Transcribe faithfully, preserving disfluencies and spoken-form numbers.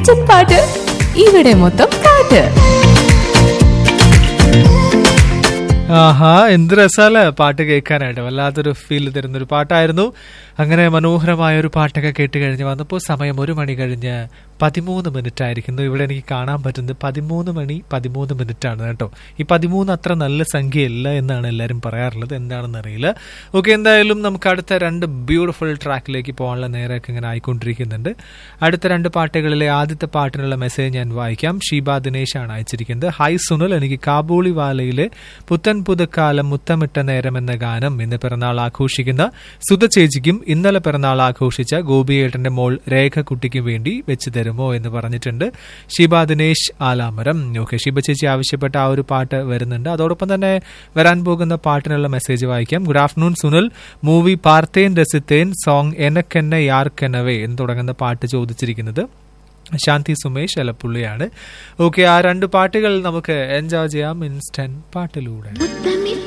Kitchen പാട്ട്, ഇവിടെ മൊത്തം പാട്ട്. ആഹാ, എന്ത് രസാല പാട്ട് കേൾക്കാനായിട്ട്. വല്ലാത്തൊരു ഫീൽ തരുന്നൊരു പാട്ടായിരുന്നു. അങ്ങനെ മനോഹരമായ ഒരു പാട്ടൊക്കെ കേട്ട് കഴിഞ്ഞ് വന്നപ്പോൾ സമയം ഒരു മണി കഴിഞ്ഞ് പതിമൂന്ന് മിനിറ്റ് ആയിരിക്കുന്നു. ഇവിടെ എനിക്ക് കാണാൻ പറ്റുന്നത് പതിമൂന്ന് മണി പതിമൂന്ന് മിനിറ്റ് ആണ് കേട്ടോ. ഈ പതിമൂന്ന് അത്ര നല്ല സംഖ്യയല്ല എന്നാണ് എല്ലാവരും പറയാറുള്ളത്, എന്താണെന്ന് അറിയില്ല. ഓക്കെ, എന്തായാലും നമുക്ക് അടുത്ത രണ്ട് ബ്യൂട്ടിഫുൾ ട്രാക്കിലേക്ക് പോകാനുള്ള നേരമൊക്കെ ഇങ്ങനെ ആയിക്കൊണ്ടിരിക്കുന്നുണ്ട്. അടുത്ത രണ്ട് പാട്ടുകളിലെ ആദ്യത്തെ പാട്ടിനുള്ള മെസ്സേജ് ഞാൻ വായിക്കാം. ഷീബ ദിനേശ് ആണ് അയച്ചിരിക്കുന്നത്. ഹായ് സുനിൽ, എനിക്ക് കാബൂളി വാലയിലെ പുത്തൻ പുതുക്കാലം മുത്തമിട്ട നേരം എന്ന ഗാനം ഇന്ന് പിറന്നാൾ ആഘോഷിക്കുന്ന സുധ ചേച്ചിക്കും ഇന്നലെ പിറന്നാൾ ആഘോഷിച്ച ഗോപിയേട്ടന്റെ മോൾ രേഖ കുട്ടിക്കും വേണ്ടി വെച്ച് തരുമോ എന്ന് പറഞ്ഞിട്ടുണ്ട് ഷീബ ദിനേശ് ആലാമരം. ഓക്കെ, ഷീബ ചേച്ചി ആവശ്യപ്പെട്ട ആ ഒരു പാട്ട് വരുന്നുണ്ട്. അതോടൊപ്പം തന്നെ വരാൻ പോകുന്ന പാട്ടിനുള്ള മെസ്സേജ് വായിക്കാം. Good afternoon Sunil, movie പാർത്തേൻ രസിത്തേൻ song എനക്കെന്നെ യാർക്കെന്നവേ എന്ന് തുടങ്ങുന്ന പാട്ട് ചോദിച്ചിരിക്കുന്നത് ശാന്തി സുമേഷ് എലപ്പുള്ളിയാണ്. ഓക്കെ, ആ രണ്ട് പാട്ടുകൾ നമുക്ക് എൻജോയ് ചെയ്യാം ഇൻസ്റ്റന്റ് പാട്ടിലൂടെ.